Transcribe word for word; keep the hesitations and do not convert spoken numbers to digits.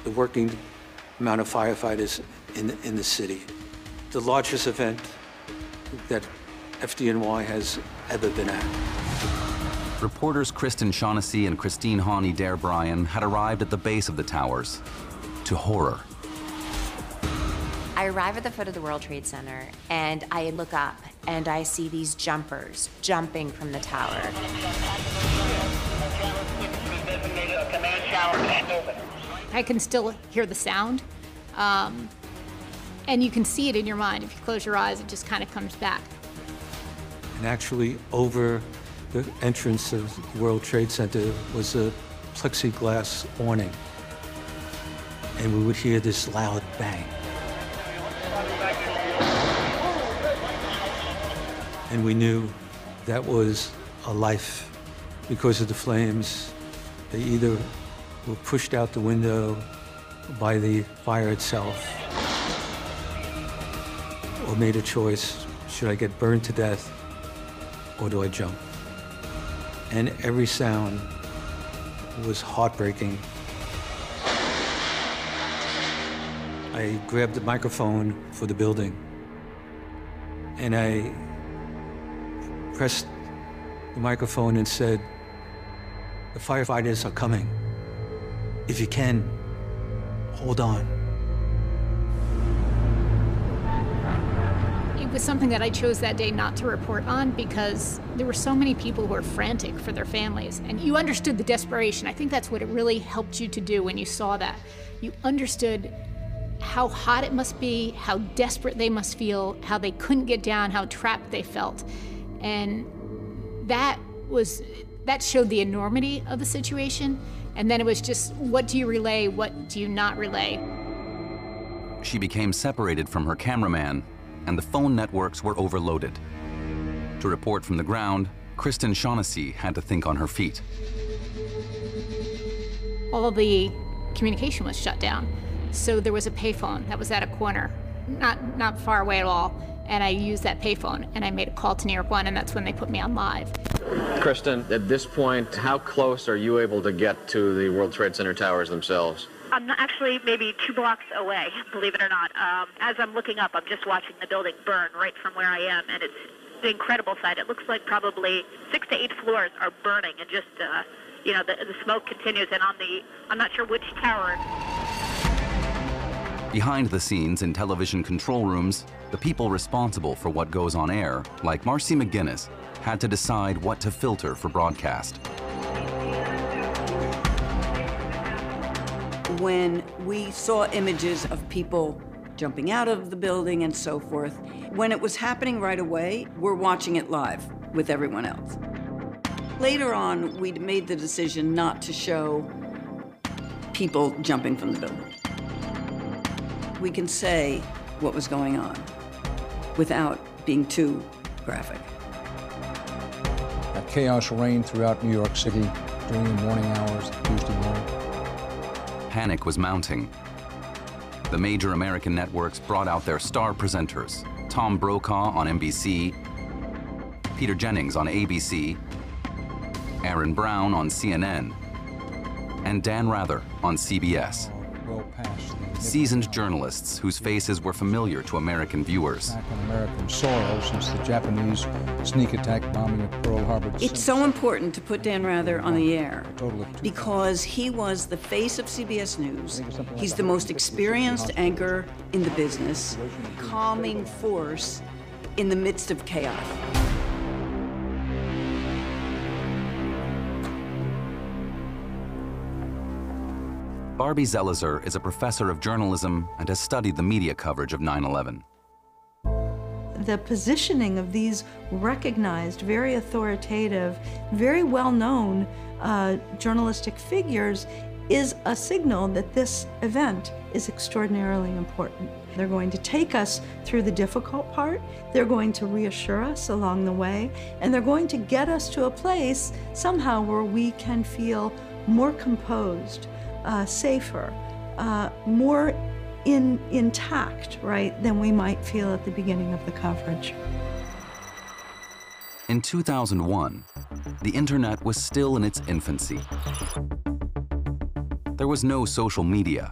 the working amount of firefighters in the, in the city. The largest event that F D N Y has ever been at. Reporters Kristen Shaughnessy and Christine Hawley Dare Bryan had arrived at the base of the towers to horror. I arrive at the foot of the World Trade Center and I look up and I see these jumpers jumping from the tower. I can still hear the sound, um, and you can see it in your mind. If you close your eyes, it just kind of comes back. And actually, over the entrance of the World Trade Center was a plexiglass awning. And we would hear this loud bang. And we knew that was a life because of the flames. They either were pushed out the window by the fire itself or made a choice, should I get burned to death or do I jump? And every sound was heartbreaking. I grabbed the microphone for the building and I pressed the microphone and said, "The firefighters are coming. If you can, hold on." It was something that I chose that day not to report on because there were so many people who were frantic for their families, and you understood the desperation. I think that's what it really helped you to do when you saw that. You understood how hot it must be, how desperate they must feel, how they couldn't get down, how trapped they felt. And that was, that showed the enormity of the situation. And then it was just, what do you relay, what do you not relay? She became separated from her cameraman, and the phone networks were overloaded. To report from the ground, Kristen Shaughnessy had to think on her feet. All of the communication was shut down. So there was a payphone that was at a corner, not, not far away at all. And I used that payphone and I made a call to New York One, and that's when they put me on live. Kristen, at this point, how close are you able to get to the World Trade Center towers themselves? I'm not actually maybe two blocks away, believe it or not. Um, as I'm looking up, I'm just watching the building burn right from where I am, and it's an incredible sight. It looks like probably six to eight floors are burning, and just, uh, you know, the, the smoke continues, and on the, I'm not sure which tower. Behind the scenes in television control rooms, the people responsible for what goes on air, like Marcy McGuinness, had to decide what to filter for broadcast. When we saw images of people jumping out of the building and so forth, when it was happening right away, we're watching it live with everyone else. Later on, we made the decision not to show people jumping from the building. We can say what was going on without being too graphic. Chaos reigned throughout New York City during the morning hours of Tuesday morning. Panic was mounting. The major American networks brought out their star presenters, Tom Brokaw on N B C, Peter Jennings on A B C, Aaron Brown on C N N, and Dan Rather on C B S. Seasoned journalists whose faces were familiar to American viewers. Back on American soil since the Japanese sneak attack bombing of Pearl Harbor. It's so important to put Dan Rather on the air because he was the face of C B S News. He's the most experienced anchor in the business, calming force in the midst of chaos. Barbie Zelizer is a professor of journalism and has studied the media coverage of nine eleven. The positioning of these recognized, very authoritative, very well-known uh, journalistic figures is a signal that this event is extraordinarily important. They're going to take us through the difficult part, they're going to reassure us along the way, and they're going to get us to a place somehow where we can feel more composed, Uh, safer, uh, more in, intact, right, than we might feel at the beginning of the coverage. In two thousand one, the internet was still in its infancy. There was no social media,